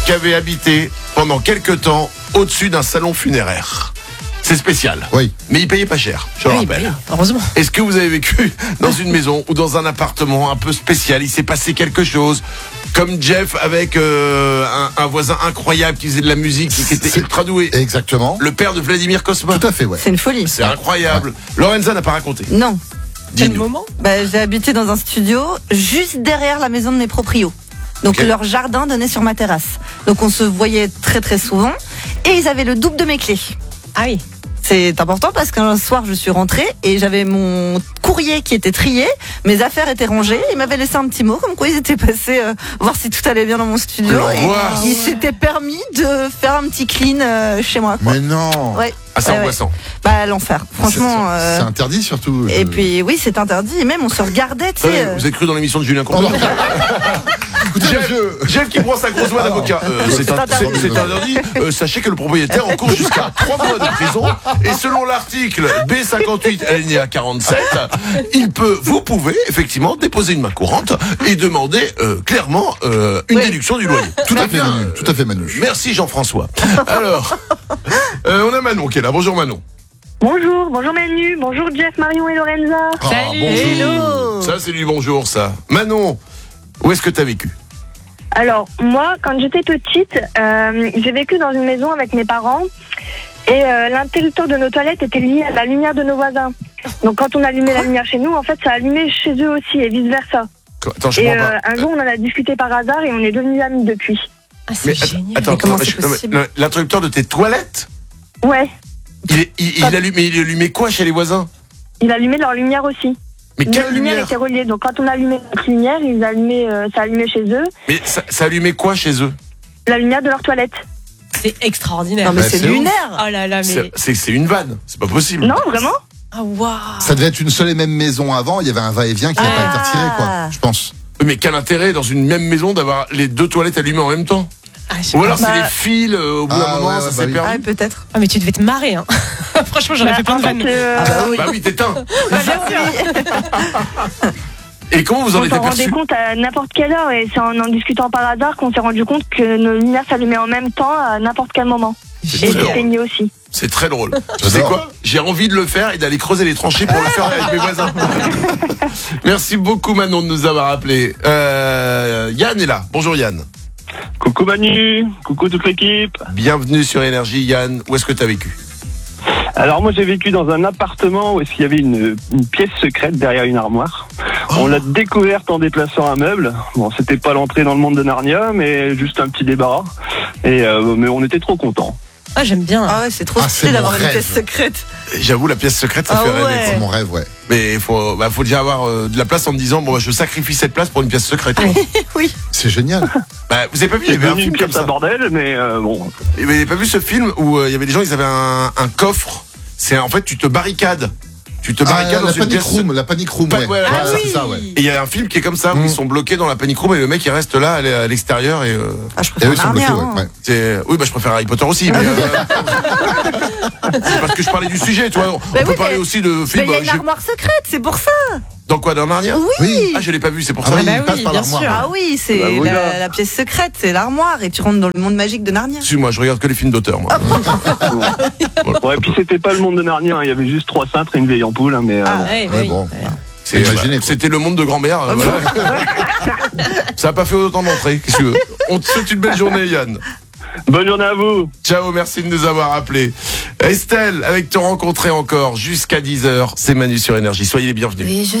qui avait habité pendant quelques temps au-dessus d'un salon funéraire. C'est spécial. Oui. Mais il payait pas cher, je le rappelle. Oui, heureusement. Est-ce que vous avez vécu dans une maison ou dans un appartement un peu spécial? Il s'est passé quelque chose, comme Jeff avec un voisin incroyable qui faisait de la musique, qui était ultra doué. Exactement. Le père de Vladimir Cosma. Tout à fait, ouais. C'est une folie. C'est incroyable. Lorenza n'a pas raconté. Non. Dis-nous. Quel moment J'ai habité dans un studio juste derrière la maison de mes proprios. Donc Ok. leur jardin donnait sur ma terrasse. Donc on se voyait très très souvent. Et ils avaient le double de mes clés. Ah oui. C'est important parce qu'un soir je suis rentrée et j'avais mon courrier qui était trié, mes affaires étaient rangées, ils m'avaient laissé un petit mot comme quoi ils étaient passés voir si tout allait bien dans mon studio Quelle et angoisse. ils s'étaient permis de faire un petit clean chez moi. Quoi. Mais non. Ouais. Ah, c'est Ouais, angoissant. Bah l'enfer. Franchement. C'est interdit surtout. Et puis oui, c'est interdit et même on se regardait, tu sais. Vous êtes cru dans l'émission de Julien Oh, Courbet? non. Écoutez, monsieur. Jeff qui prend sa grosse voix d'avocat. C'est interdit. Sachez que le propriétaire encourt jusqu'à 3 mois de prison. Et selon l'article B58 alinéa 47, vous pouvez effectivement déposer une main courante et demander clairement une déduction du loyer. Tout à fait, Manu. Tout à fait, Manu. Merci Jean-François. Alors, on a Manon qui est là. Bonjour Manon. Bonjour Manu, bonjour Jeff, Marion et Lorenza. Ah, Salut. bonjour. Hello. Ça c'est du bonjour ça. Manon, où est-ce que t'as vécu? Alors moi, quand j'étais petite, j'ai vécu dans une maison avec mes parents et l'interrupteur de nos toilettes était lié à la lumière de nos voisins. Donc quand on allumait la lumière chez nous, en fait ça allumait chez eux aussi et vice versa. Attends, je Et comprends pas. un jour on en a discuté par hasard et on est devenus amis depuis. Ah, Mais c'est génial. attends, comment mais c'est possible l'interrupteur de tes toilettes, Ouais, il allumait quoi chez les voisins? il allumait leur lumière aussi. Mais Nos quelle lumières lumière? étaient reliées, donc quand on allumait notre lumière, ça allumait chez eux, Mais ça allumait quoi chez eux? la lumière de leur toilette. C'est extraordinaire. Non mais Bah, c'est c'est ouf. lunaire. Oh là là, mais. C'est une vanne, c'est pas possible. Non, vraiment? Ah waouh. Ça devait être une seule et même maison avant. Il y avait un va-et-vient qui n'a pas été retiré, quoi. Je pense. Mais quel intérêt dans une même maison d'avoir les deux toilettes allumées en même temps? Ah, je sais Ou pas. alors c'est Bah- les fils, au bout d'un Ah, moment, ouais, ça bah s'est oui. Ah, perdu. peut-être. Ah, mais tu devais te marrer, hein. Franchement, j'aurais fait plein de En fait, vannes. Bah oui, t'éteins. Bien sûr. Et comment vous en on êtes s'en rendait aperçu? compte à n'importe quelle heure et c'est en discutant par hasard qu'on s'est rendu compte que nos lumières s'allumaient en même temps à n'importe quel moment. C'est Et très drôle. s'éteignaient aussi. C'est très drôle. Tu sais J'adore. quoi? J'ai envie de le faire et d'aller creuser les tranchées pour le faire avec mes voisins. Merci beaucoup Manon de nous avoir appelé. Yann est là. Bonjour Yann. Coucou Manu, coucou toute l'équipe. Bienvenue sur Énergie. Yann, où est-ce que t'as vécu? Alors moi j'ai vécu dans un appartement où est-ce qu'il y avait une pièce secrète derrière une armoire. On l'a découverte en déplaçant un meuble. Bon, c'était pas l'entrée dans le monde de Narnia, mais juste un petit débarras. Et mais on était trop contents. Ah, j'aime bien. Ah ouais, c'est trop Ah, stylé c'est d'avoir mon une rêve. pièce secrète. J'avoue, la pièce secrète, ça Ah fait rêver. ouais. C'est mon rêve, ouais. Mais il faut déjà avoir de la place en me disant, bon, je sacrifie cette place pour une pièce secrète. quoi. Oui. C'est génial. Bah, vous avez pas vu, il y C'est avait un devenu une film comme pièce à ça. bordel, mais bon. Vous avez pas vu ce film où il y avait des gens, ils avaient un coffre. C'est en fait, tu te barricades. Tu te barricades dans La une panic pièce. room, la panic room, ouais. Ouais, Voilà, ah c'est ça, ouais. Et il y a un film qui est comme ça, où ils sont bloqués dans la panic room et le mec il reste là à l'extérieur et Ah, je Et eux, préfère ils sont Narnia. bloqués, hein. ouais. oui, bah je préfère Harry Potter aussi, mais c'est parce que je parlais du sujet, tu vois. On Mais peut oui, parler mais- aussi de Mais films. il y a une armoire secrète, c'est pour ça. Dans quoi, dans Narnia? Oui. Ah, je l'ai pas vu, c'est pour Ah ça. oui, bah il passe oui, par bien l'armoire. sûr. Ah oui, c'est Bah, voilà. la pièce secrète, c'est l'armoire et tu rentres dans le monde magique de Narnia. Excuse-moi, je regarde que les films d'auteur, moi. Ouais, puis c'était pas le monde de Narnia, hein. Il y avait juste 3 cintres et une vieille ampoule, hein, mais Ah, bon. ouais, Ouais, oui. bon. Imaginez, c'était le monde de grand-mère. Voilà. Ça a pas fait autant d'entrées. Qu'est-ce que tu veux? On te souhaite une belle journée, Yann. Bonne journée à vous. Ciao, merci de nous avoir appelés. Estelle, avec Te rencontrer encore jusqu'à 10h, c'est Manu sur Énergie. Soyez les bienvenus. Oui, je